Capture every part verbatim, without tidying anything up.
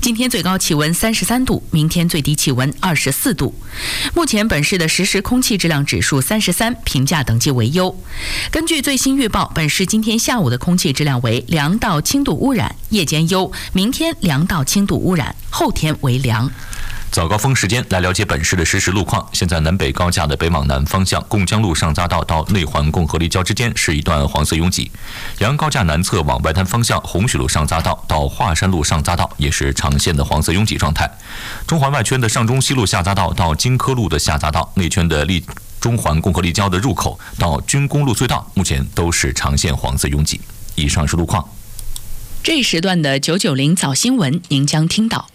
今天最高气温三十三度，明天最低气温二十四度。目前本市的实时空气质量指数三十三，评价等级为优。根据最新预报，本市今天下午的空气质量为良到轻度污染，夜间优；明天良到轻度污染，后天为良。 早高峰时间来了解本市的实时路况。现在南北高架的北往南方向，贡江路上匝道到内环共和立交之间是一段黄色拥挤；阳高架南侧往外滩方向，红许路上匝道到华山路上匝道也是长线的黄色拥挤状态。中环外圈的上中西路下匝道到金科路的下匝道，内圈的立中环共和立交的入口到军工路隧道，目前都是长线黄色拥挤。以上是路况。 这一时段的九九零早新闻，您将听到。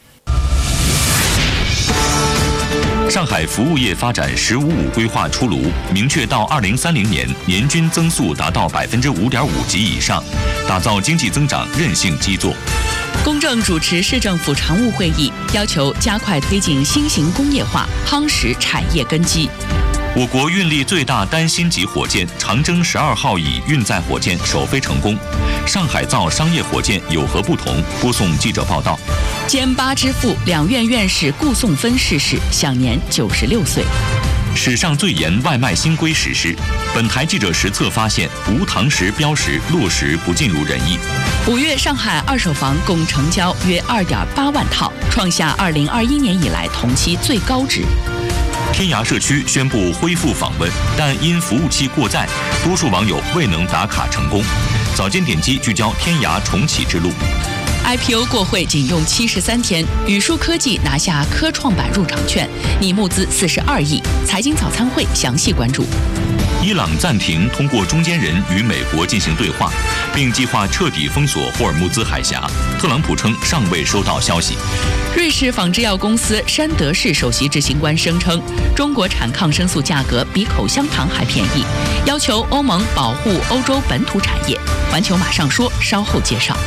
上海服务业发展“十五五”规划出炉，明确到二零三零年年均增速达到百分之五点五及以上，打造经济增长韧性基座。 公正主持市政府常务会议，要求加快推进新型工业化，夯实产业根基。 我国运力最大单星级火箭长征十二号乙运载火箭首飞成功。上海造商业火箭有何不同？播送记者报道。 兼八之父、两院院士顾颂芬逝世，享年九十六岁。 史上最严外卖新规实施。本台记者实测发现，无堂食标识落实不尽如人意。 五月上海二手房共成交约二点八万套，创下二零二一年以来同期最高值。 天涯社区宣布恢复访问，但因服务器过载，多数网友未能打卡成功。早间点击聚焦天涯重启之路。 I P O 过会仅用七十三天，宇树科技拿下科创板入场券，拟募资四十二亿。财经早餐会详细关注。 伊朗暂停通过中间人与美国进行对话，并计划彻底封锁霍尔木兹海峡。特朗普称尚未收到消息。 瑞士仿制药公司山德士首席执行官声称，中国产抗生素价格比口香糖还便宜，要求欧盟保护欧洲本土产业。环球马上说，稍后介绍。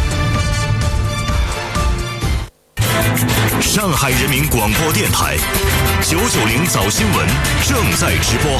上海人民广播电台九九零早新闻正在直播。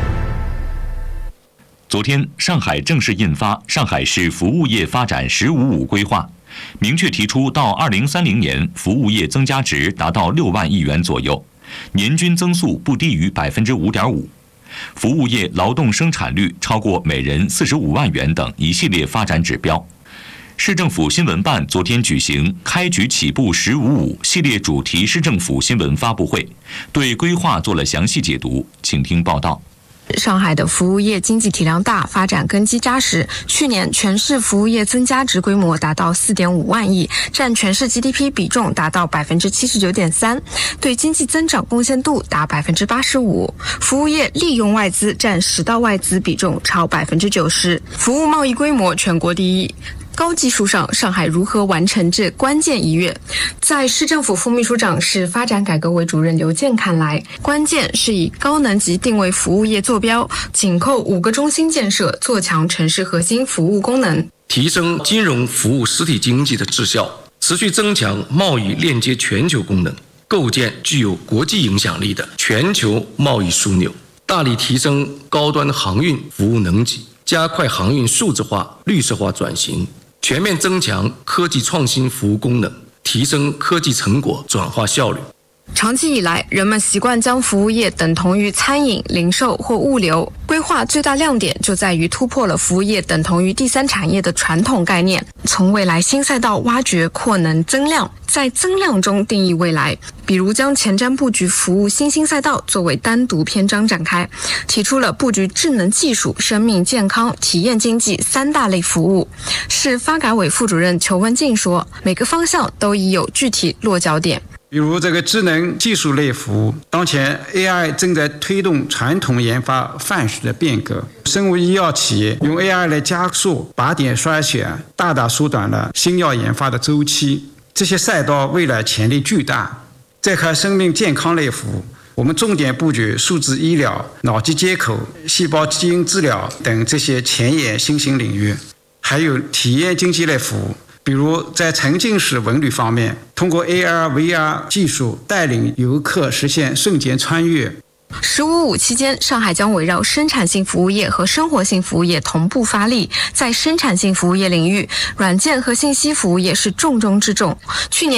昨天，上海正式印发《上海市服务业发展“十五五”规划》，明确提出到二零三零年，服务业增加值达到六万亿元左右，年均增速不低于百分之五点五，服务业劳动生产率超过每人四十五万元等一系列发展指标。市政府新闻办昨天举行“开局起步十五五”系列主题市政府新闻发布会，对规划做了详细解读，请听报道。 上海的服务业经济体量大，发展根基扎实。去年全市服务业增加值规模达到 四点五万亿，占全市 G D P 比重达到 百分之七十九点三， 对经济增长贡献度达 百分之八十五。服务业利用外资占实到外资比重超 百分之九十， 服务贸易规模全国第一。高技术上，上海如何完成这关键一跃？在市政府副秘书长、市发展改革委主任刘健看来，关键是以高能级定位服务业坐标，紧扣五个中心建设，做强城市核心服务功能， 提升金融服务实体经济的质效，持续增强贸易链接全球功能，构建具有国际影响力的全球贸易枢纽，大力提升高端航运服务能级，加快航运数字化、绿色化转型，全面增强科技创新服务功能，提升科技成果转化效率。 长期以来，人们习惯将服务业等同于餐饮、零售或物流。规划最大亮点就在于突破了服务业等同于第三产业的传统概念，从未来新赛道挖掘、扩能、增量，在增量中定义未来。比如将前瞻布局服务新兴赛道作为单独篇章展开，提出了布局智能技术、生命健康、体验经济三大类服务。市发改委副主任裘文静说，每个方向都已有具体落脚点。 比如这个智能技术类服务，当前 A I 正在推动传统研发范式的变革，生物医药企业用 A I 来加速靶点筛选，大大缩短了新药研发的周期，这些赛道未来潜力巨大。再看生命健康类服务，我们重点布局数字医疗、脑机接口、细胞基因治疗等这些前沿新兴领域，还有体验经济类服务，比如在沉浸式文旅方面，通过 A R、V R 技术带领游客实现瞬间穿越。 十五五期间，上海将围绕生产性服务业和生活性服务业同步发力。在生产性服务业领域，软件和信息服务业是重中之重。去年